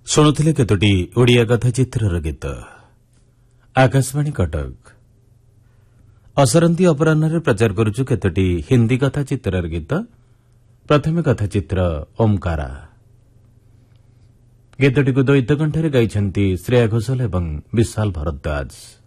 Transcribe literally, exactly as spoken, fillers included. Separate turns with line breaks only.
ଶୁଣୁଥିଲେ କେତୋଟି ଓଡ଼ିଆ କଥା ଚିତ୍ରର ଗୀତ। ଆକାଶବାଣୀ କଟକ ଅସରନ୍ତି ଅପରାହ୍ନରେ ପ୍ରଚାର କରୁଛୁ କେତୋଟି ହିନ୍ଦୀ କଥା ଚିତ୍ରର ଗୀତ। ପ୍ରଥମେ କଥା ଚିତ୍ର ଓମକାରା। ଗୀତଟିକୁ ଦ୍ୱୈତ କଣ୍ଠରେ ଗାଇଛନ୍ତି ଶ୍ରେୟା ଘୋଷାଲ ଏବଂ ବିଶାଲ ଭରଦ୍ୱାଜ।